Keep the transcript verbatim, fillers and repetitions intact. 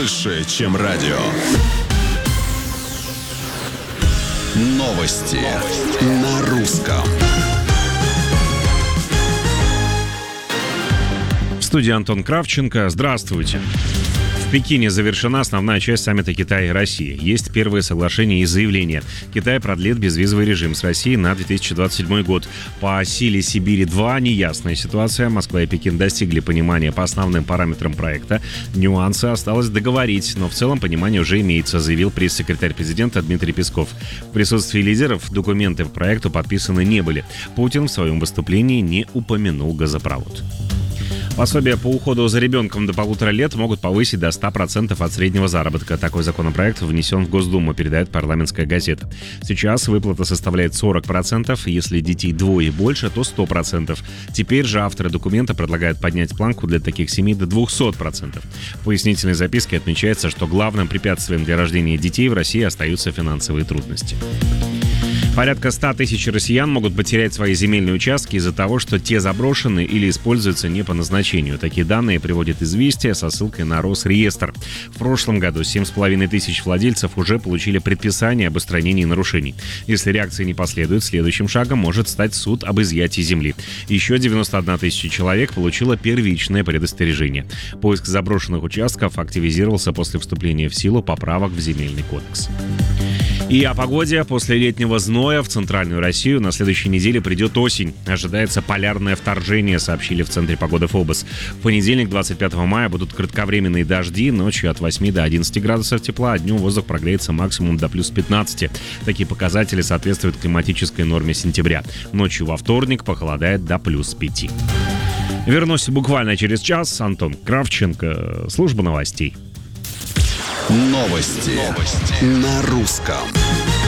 больше, чем радио. Новости, Новости. На русском. В студии Антон Кравченко. Здравствуйте. В Пекине завершена основная часть саммита Китая и России. Есть первые соглашения и заявления. Китай продлит безвизовый режим с Россией на две тысячи двадцать седьмой год. По силе Сибири-два неясная ситуация. Москва и Пекин достигли понимания по основным параметрам проекта. Нюансы осталось договорить, но в целом понимание уже имеется, заявил пресс-секретарь президента Дмитрий Песков. В присутствии лидеров документы по проекту подписаны не были. Путин в своем выступлении не упомянул газопровод. Пособия по уходу за ребенком до полутора лет могут повысить до ста процентов от среднего заработка. Такой законопроект внесен в Госдуму, передает парламентская газета. Сейчас выплата составляет сорок процентов, если детей двое и больше, то сто процентов. Теперь же авторы документа предлагают поднять планку для таких семей до двухсот процентов. В пояснительной записке отмечается, что главным препятствием для рождения детей в России остаются финансовые трудности. Порядка ста тысяч россиян могут потерять свои земельные участки из-за того, что те заброшены или используются не по назначению. Такие данные приводит «Известия» со ссылкой на Росреестр. В прошлом году семь с половиной тысяч владельцев уже получили предписание об устранении нарушений. Если реакции не последует, следующим шагом может стать суд об изъятии земли. Еще девяносто одна тысяча человек получила первичное предостережение. Поиск заброшенных участков активизировался после вступления в силу поправок в Земельный кодекс. И о погоде. После летнего зноя в центральную Россию на следующей неделе придет осень. Ожидается полярное вторжение, сообщили в Центре погоды ФОБОС. В понедельник, двадцать пятого мая, будут кратковременные дожди. Ночью от восьми до одиннадцати градусов тепла, а днем воздух прогреется максимум до плюс пятнадцати. Такие показатели соответствуют климатической норме сентября. Ночью во вторник похолодает до плюс пяти. Вернусь буквально через час. Антон Кравченко, служба новостей. Новости, Новости. На русском.